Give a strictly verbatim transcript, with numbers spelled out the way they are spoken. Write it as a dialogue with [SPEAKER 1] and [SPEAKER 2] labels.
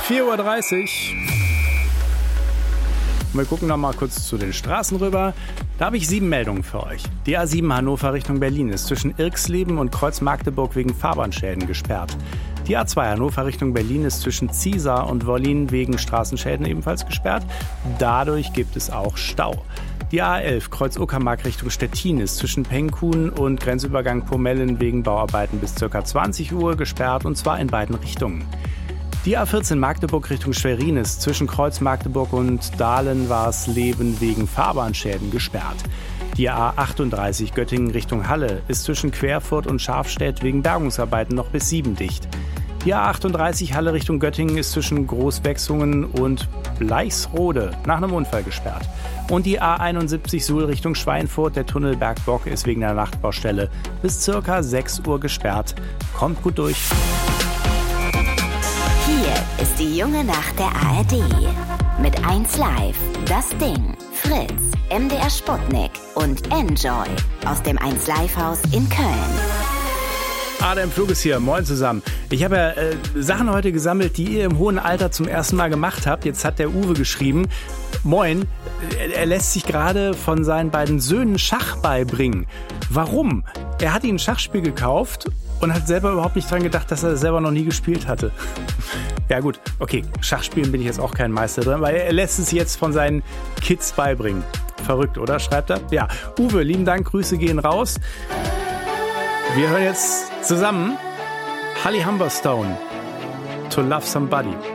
[SPEAKER 1] vier Uhr dreißig. Wir gucken noch mal kurz zu den Straßen rüber. Da habe ich sieben Meldungen für euch. Die A sieben Hannover Richtung Berlin ist zwischen Irxleben und Kreuz Magdeburg wegen Fahrbahnschäden gesperrt. Die A zwei Hannover Richtung Berlin ist zwischen Ziesar und Wollin wegen Straßenschäden ebenfalls gesperrt. Dadurch gibt es auch Stau. Die A elf Kreuz Uckermark Richtung Stettin ist zwischen Pengkuhn und Grenzübergang Pomellen wegen Bauarbeiten bis ca. zwanzig Uhr gesperrt, und zwar in beiden Richtungen. Die A vierzehn Magdeburg Richtung Schwerin ist zwischen Kreuz Magdeburg und Dahlen-Warsleben wegen Fahrbahnschäden gesperrt. Die A achtunddreißig Göttingen Richtung Halle ist zwischen Querfurt und Schafstedt wegen Bergungsarbeiten noch bis sieben dicht. Die A achtunddreißig Halle Richtung Göttingen ist zwischen Großwechsungen und Bleichsrode nach einem Unfall gesperrt. Und die A einundsiebzig Suhl Richtung Schweinfurt, der Tunnel Bergbock, ist wegen der Nachtbaustelle bis circa sechs Uhr gesperrt. Kommt gut durch.
[SPEAKER 2] Hier ist die junge Nacht der A R D. Mit eins Live, Das Ding, Fritz, M D R Sputnik und Enjoy aus dem eins Live Haus in Köln.
[SPEAKER 1] Adam Flug ist hier. Moin zusammen. Ich habe ja äh, Sachen heute gesammelt, die ihr im hohen Alter zum ersten Mal gemacht habt. Jetzt hat der Uwe geschrieben, moin, er, er lässt sich gerade von seinen beiden Söhnen Schach beibringen. Warum? Er hat ihnen ein Schachspiel gekauft und hat selber überhaupt nicht dran gedacht, dass er selber noch nie gespielt hatte. Ja gut, okay, Schachspielen bin ich jetzt auch kein Meister drin, weil er lässt es jetzt von seinen Kids beibringen. Verrückt, oder? Schreibt er? Ja, Uwe, lieben Dank, Grüße gehen raus. Wir hören jetzt zusammen Holly Humberstone, To Love Somebody.